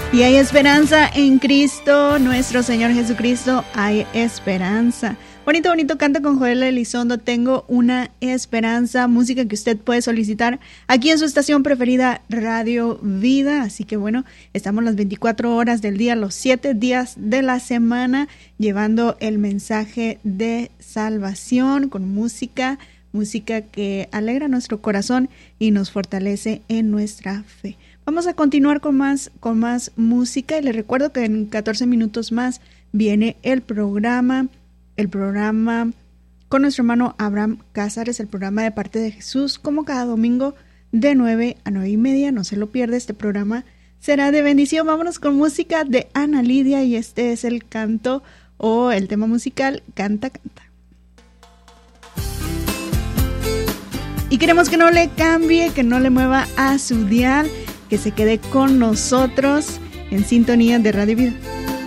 Y hay esperanza en Cristo, nuestro Señor Jesucristo, hay esperanza. Bonito, bonito canto con Joel Elizondo, Tengo una esperanza, música que usted puede solicitar aquí en su estación preferida, Radio Vida. Así que bueno, estamos las 24 horas del día, los 7 días de la semana, llevando el mensaje de salvación con música que alegra nuestro corazón y nos fortalece en nuestra fe. Vamos a continuar con más música y les recuerdo que en 14 minutos más viene el programa con nuestro hermano Abraham Cázares, el programa de parte de Jesús, como cada domingo de 9 a 9:30. No se lo pierda, este programa será de bendición. Vámonos con música de Ana Lidia y este es el canto o el tema musical Canta, Canta. Y queremos que no le cambie, que no le mueva a su dial, que se quede con nosotros en sintonía de Radio Vida.